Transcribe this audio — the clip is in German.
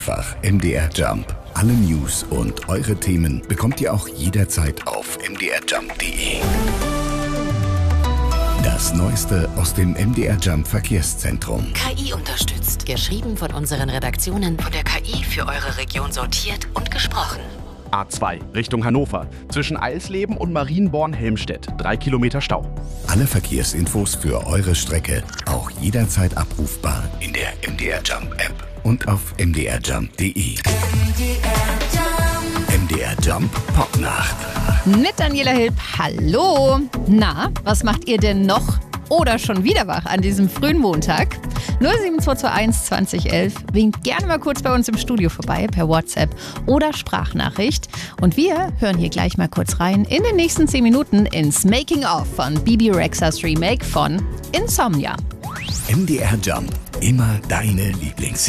Fach MDR Jump. Alle News und eure Themen bekommt ihr auch jederzeit auf mdrjump.de. Das Neueste aus dem MDR Jump Verkehrszentrum. KI unterstützt. Geschrieben von unseren Redaktionen. Von der KI für eure Region sortiert und gesprochen. A2 Richtung Hannover. Zwischen Eisleben und Marienborn-Helmstedt. 3 Kilometer Stau. Alle Verkehrsinfos für eure Strecke auch jederzeit abrufbar in der MDR Jump App und auf mdrjump.de. MDR Jump Popnacht. Mit Daniela Hilb, hallo. Na, was macht ihr denn noch oder schon wieder wach an diesem frühen Montag? 07221 2011. Winkt gerne mal kurz bei uns im Studio vorbei per WhatsApp oder Sprachnachricht. Und wir hören hier gleich mal kurz rein in den nächsten 10 Minuten ins Making-of von Bebe Rexhas Remake von Insomnia. MDR Jump. Immer deine Lieblings.